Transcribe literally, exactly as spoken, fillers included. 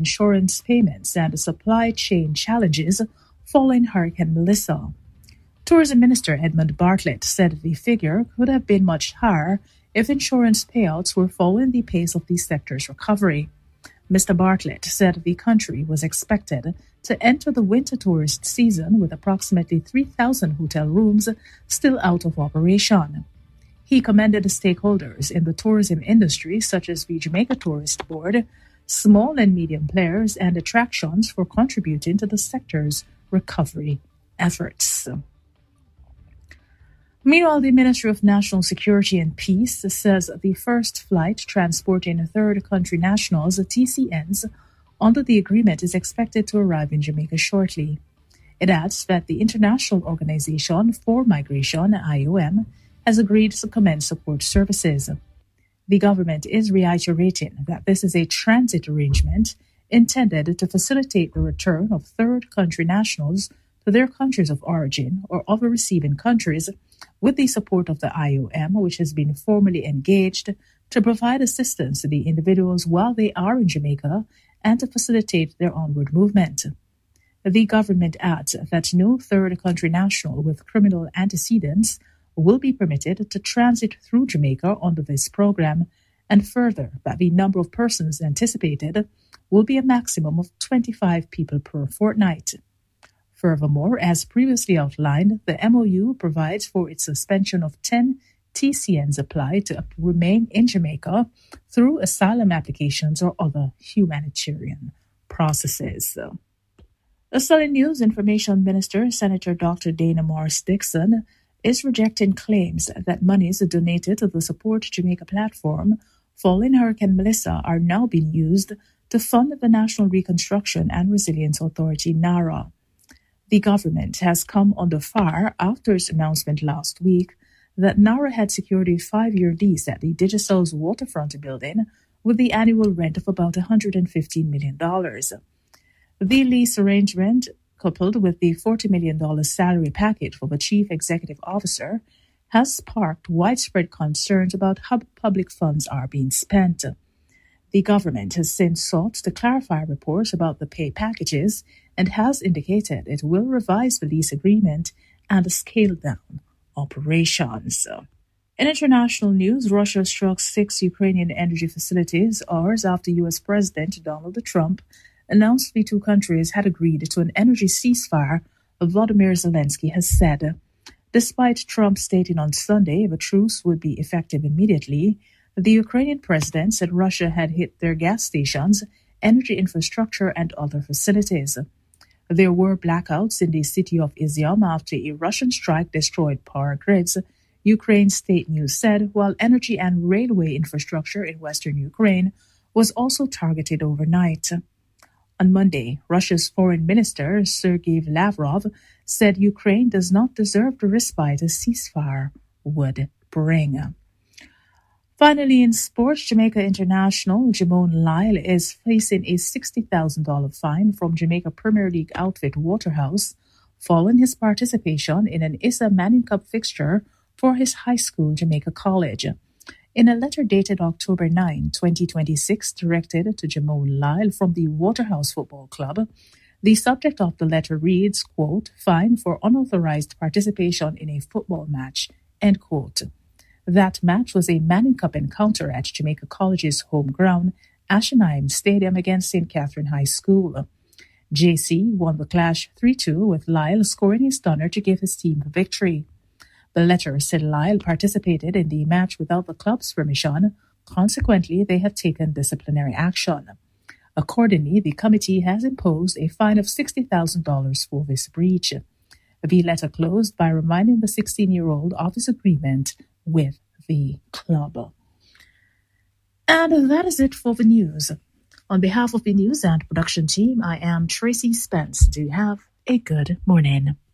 insurance payments and supply chain challenges following Hurricane Melissa. Tourism Minister Edmund Bartlett said the figure could have been much higher if insurance payouts were following the pace of the sector's recovery. Mister Bartlett said the country was expected to enter the winter tourist season with approximately three thousand hotel rooms still out of operation. He commended the stakeholders in the tourism industry, such as the Jamaica Tourist Board, small and medium players, and attractions for contributing to the sector's recovery efforts. Meanwhile, the Ministry of National Security and Peace says the first flight transporting third country nationals, T C Ns, under the agreement is expected to arrive in Jamaica shortly. It adds that the International Organization for Migration, I O M, has agreed to commence support services. The government is reiterating that this is a transit arrangement intended to facilitate the return of third country nationals to their countries of origin or other receiving countries with the support of the I O M, which has been formally engaged to provide assistance to the individuals while they are in Jamaica and to facilitate their onward movement. The government adds that no third country national with criminal antecedents will be permitted to transit through Jamaica under this program, and further that the number of persons anticipated will be a maximum of twenty-five people per fortnight. Furthermore, as previously outlined, the M O U provides for its suspension of ten T C Ns applied to remain in Jamaica through asylum applications or other humanitarian processes. The Southern News Information Minister, Senator Doctor Dana Morris Dixon, is rejecting claims that monies donated to the Support Jamaica platform following Hurricane Melissa are now being used to fund the National Reconstruction and Resilience Authority, NARA. The government has come under fire after its announcement last week that NARA had secured a five-year lease at the Digicel's waterfront building with the annual rent of about one hundred fifteen million dollars. The lease arrangement, coupled with the forty million dollars salary package for the chief executive officer, has sparked widespread concerns about how public funds are being spent. The government has since sought to clarify reports about the pay packages and has indicated it will revise the lease agreement and scale down operations. In international news, Russia struck six Ukrainian energy facilities hours after U S President Donald Trump announced the two countries had agreed to an energy ceasefire, Volodymyr Zelensky has said. Despite Trump stating on Sunday the truce would be effective immediately, the Ukrainian president said Russia had hit their gas stations, energy infrastructure, and other facilities. There were blackouts in the city of Izium after a Russian strike destroyed power grids, Ukraine state news said, while energy and railway infrastructure in western Ukraine was also targeted overnight. On Monday, Russia's foreign minister, Sergei Lavrov, said Ukraine does not deserve the respite a ceasefire would bring. Finally, in sports, Jamaica international Jamon Lyle is facing a sixty thousand dollars fine from Jamaica Premier League outfit Waterhouse following his participation in an Issa Manning Cup fixture for his high school, Jamaica College. In a letter dated October ninth, twenty twenty-six, directed to Jamon Lyle from the Waterhouse Football Club, the subject of the letter reads, quote, fine for unauthorized participation in a football match, end quote. That match was a Manning Cup encounter at Jamaica College's home ground, Ashenheim Stadium against Saint Catherine High School. J C won the clash three two, with Lyle scoring a stunner to give his team the victory. The letter said Lyle participated in the match without the club's permission. Consequently, they have taken disciplinary action. Accordingly, the committee has imposed a fine of sixty thousand dollars for this breach. The letter closed by reminding the sixteen-year-old of his agreement with the club. And that is it for the news. On behalf of the news and production team, I am Tracy Spence. Do have a good morning.